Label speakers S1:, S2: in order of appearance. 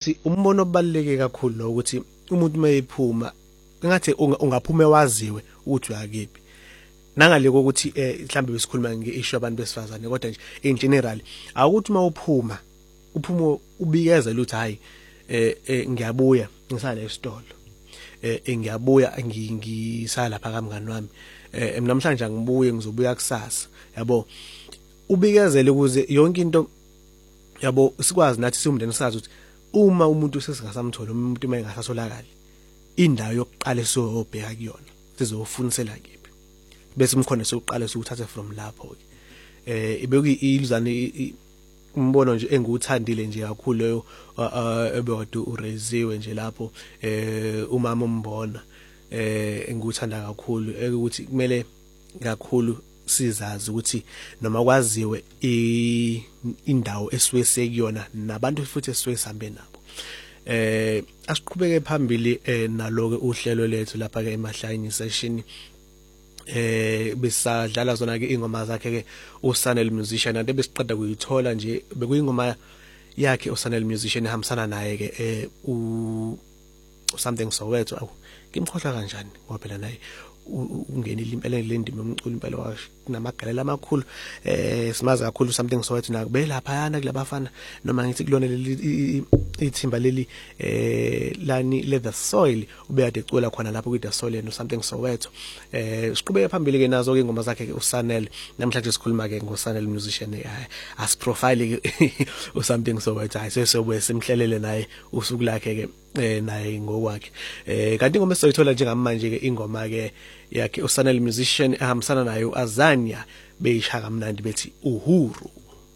S1: ukuthi umbono obaluleke kakhulu lo ukuthi umuntu mayephuma ngathi ungaphuma waziwe ukuthi uyakephi nangale ukuthi mhlambe besikhuluma ngeissue abantu besifazane kodwa nje in general awukuthi mawuphuma ubikeza ukuthi hayi ngiyabuya ngisala esitolo ngiyabuya ngisala lapha kamngani wami namhlanje angibuye ngizobuya kusasa yabo ubikezele ukuze yonke into yabo sikwazi nathi siwumndeni sazi ukuthi uma umuntu sesingasamthola umuntu mayengasatholakala indawo yokuqala esiyobheka kuyona sizofunisela kephi bese umkhona sokuqala sokuthatha from lapho ke iluzane umbono nje engiwuthandile nje kakhulu leyo ebekade ureziwe nje lapho umama umbona engikuthanda kakhulu ukuthi kumele kakhulu sizazi ukuthi noma kwaziwe indawo esisuke sekuyona nabantu futhi esisuke sihambe nabo asiqhubeke phambili naloke uhlelo lethu lapha ke emahlangeni session besadlala zona ke ingoma zakhe ke uSanel Musician ade besiqeda kuyithola nje bekuyingoma yakhe uSanel Musician ehambisana naye ke something Soweto ngimkhohlwa kanjani ngoba phela naye ungenile impela lendima umculo impela washo namagalela amakhulu simazi kakhulu something Soweto nakube lapha yana kulabafana noma ngithi kulona leli ithimba leli lani leather soil ubeyade ecula khona lapho ku the soil no something Soweto siqhubeke phambili ke nazo ke ingoma zakhe ke uSanel namhlanje sikhuluma ke ngoSanel Musician as profile ke something Soweto hayi sesobuye simhlelele naye usuku lakhe ke naye ngokwakhe kanti ingoma esizoyithola njengamanje ke ingoma ke yakhe uSanel Musician ehambisana naye uAzania beyishaka mnandi bethi uhuru.